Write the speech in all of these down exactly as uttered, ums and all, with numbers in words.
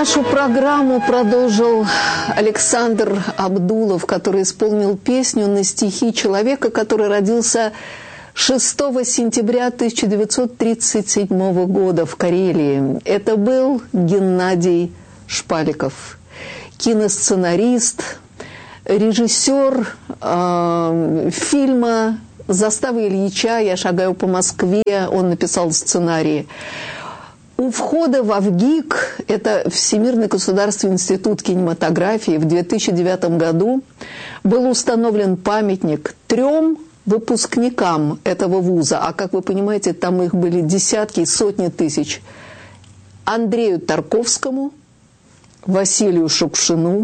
Нашу программу продолжил Александр Абдулов, который исполнил песню на стихи человека, который родился шестого сентября тысяча девятьсот тридцать седьмого года в Карелии. Это был Геннадий Шпаликов, киносценарист, режиссер э, фильма «Застава Ильича. Я шагаю по Москве». Он написал сценарий. У входа в АВГИК, это Всемирный государственный институт кинематографии, в две тысячи девятом году был установлен памятник трем выпускникам этого вуза, а, как вы понимаете, там их были десятки, сотни тысяч. Андрею Тарковскому, Василию Шукшину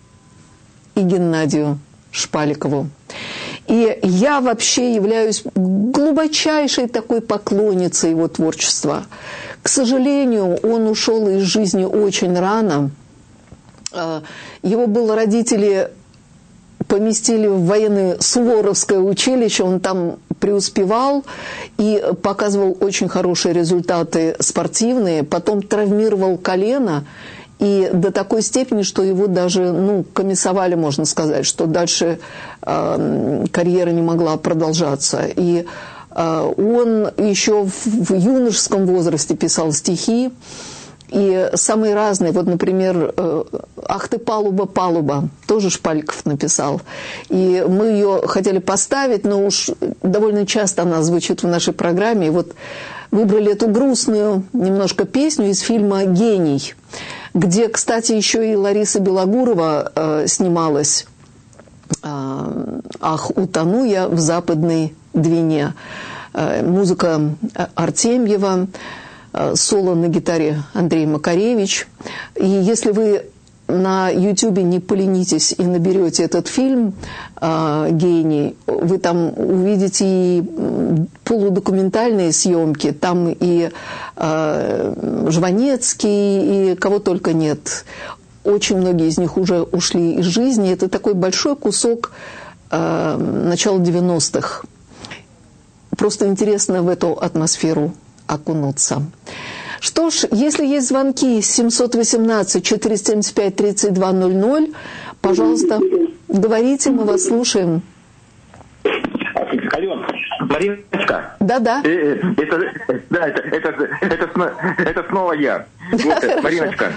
и Геннадию Шпаликову. И я вообще являюсь глубочайшей такой поклонницей его творчества. К сожалению, он ушел из жизни очень рано. Его было родители поместили в военное Суворовское училище, он там преуспевал и показывал очень хорошие результаты спортивные, потом травмировал колено, и до такой степени, что его даже, ну, комиссовали, можно сказать, что дальше э, карьера не могла продолжаться. И э, он еще в, в юношеском возрасте писал стихи, и самые разные. Вот, например, э, «Ах ты, палуба, палуба», тоже Шпаликов написал. И мы ее хотели поставить, но уж довольно часто она звучит в нашей программе. И вот выбрали эту грустную немножко песню из фильма «Гений», где, кстати, еще и Лариса Белогурова э, снималась. э, «Ах, утону я в западной Двине». Э, музыка Артемьева, э, соло на гитаре Андрей Макаревич. И если вы на Ютубе не поленитесь и наберете этот фильм э, «Гений», вы там увидите и полудокументальные съемки, там и э, Жванецкий, и кого только нет. Очень многие из них уже ушли из жизни. Это такой большой кусок э, начала девяностых. Просто интересно в эту атмосферу окунуться. Что ж, если есть звонки семьсот восемнадцать четыреста семьдесят пять тридцать два ноль ноль, пожалуйста, говорите, мы вас слушаем. Ален, Мариночка. Да-да. Это, да, это, это, это, это снова я. Вот, Мариночка.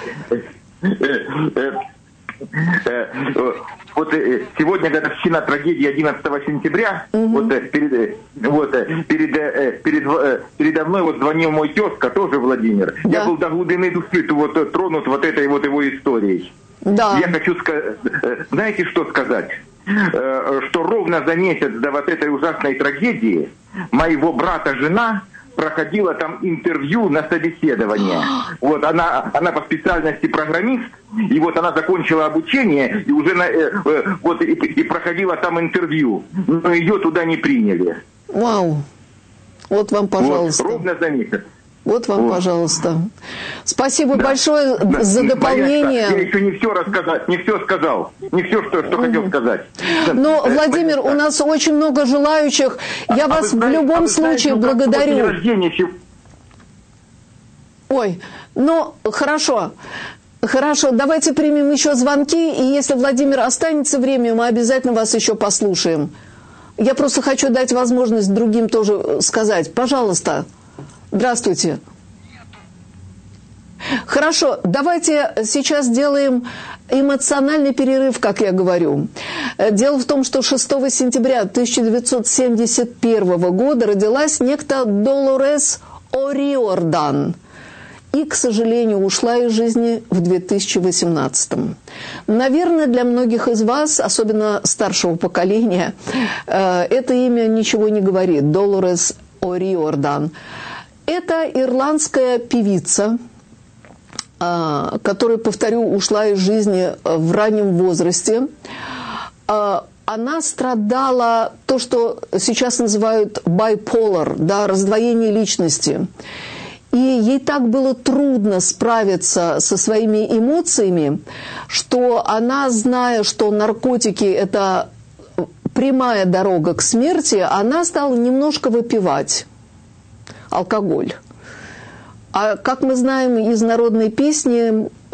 Вот сегодня годовщина трагедии одиннадцатого сентября. Угу. Вот, перед, вот перед, перед, передо мной вот звонил мой тезка, тоже Владимир. Да. Я был до глубины души вот, тронут вот этой вот его историей. Да. Я хочу сказать, знаете, что сказать? Что ровно за месяц до вот этой ужасной трагедии моего брата жена проходила там интервью на собеседование. Вот она, она по специальности программист, и вот она закончила обучение и уже на, э, э, вот и, и проходила там интервью, но ее туда не приняли. Вау! Вот вам, пожалуйста. Вот, ровно за месяц. Вот вам, вот. Пожалуйста. Спасибо да. большое да. за дополнение. Я еще не все рассказал, не все сказал, не все, что, что хотел сказать. Но, Владимир, у нас очень много желающих. Я а вас в любом а случае знаете, благодарю. Ой, ну, хорошо. Хорошо, давайте примем еще звонки, и если, Владимир, останется время, мы обязательно вас еще послушаем. Я просто хочу дать возможность другим тоже сказать. Пожалуйста. Здравствуйте. Хорошо, давайте сейчас сделаем эмоциональный перерыв, как я говорю. Дело в том, что шестого сентября тысяча девятьсот семьдесят первого года родилась некто Долорес О'Риордан. И, к сожалению, ушла из жизни в две тысячи восемнадцатом. Наверное, для многих из вас, особенно старшего поколения, это имя ничего не говорит. Долорес О'Риордан. Это ирландская певица, которая, повторю, ушла из жизни в раннем возрасте. Она страдала то, что сейчас называют bipolar, да, раздвоение личности. И ей так было трудно справиться со своими эмоциями, что она, зная, что наркотики – это прямая дорога к смерти, она стала немножко выпивать алкоголь. А как мы знаем из народной песни,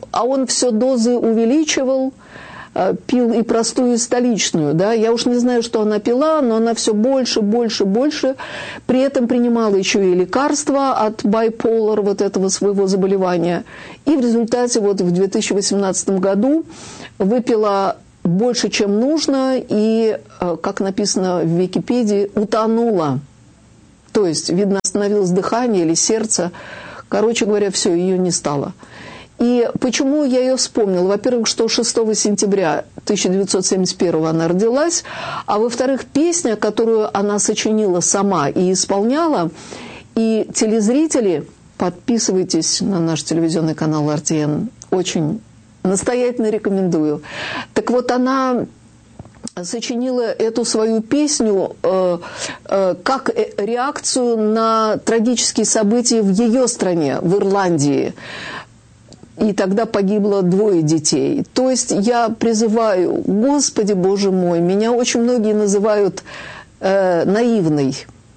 а он все дозы увеличивал, пил и простую, и столичную, да, я уж не знаю, что она пила, но она все больше, больше, больше, при этом принимала еще и лекарства от bipolar, вот этого своего заболевания, и в результате вот в две тысячи восемнадцатом году выпила больше, чем нужно, и, как написано в Википедии, утонула, то есть, видно, остановилось дыхание или сердце, короче говоря, все, ее не стало. И почему я ее вспомнила? Во-первых, что шестого сентября тысяча девятьсот семьдесят первого она родилась, а во-вторых, песня, которую она сочинила сама и исполняла, и телезрители, подписывайтесь на наш телевизионный канал эр тэ эн, очень настоятельно рекомендую. Так вот, она сочинила эту свою песню э, э, как реакцию на трагические события в ее стране, в Ирландии. И тогда погибло двое детей. То есть я призываю, Господи Боже мой, меня очень многие называют э, наивной.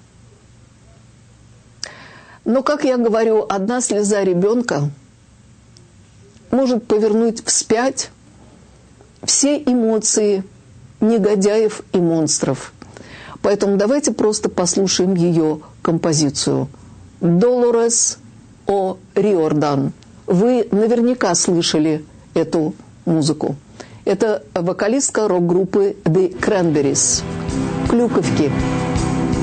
Но, как я говорю, одна слеза ребенка может повернуть вспять все эмоции негодяев и монстров. Поэтому давайте просто послушаем ее композицию «Долорес о Риордан». Вы наверняка слышали эту музыку. Это вокалистка рок-группы The Cranberries. Клюковки.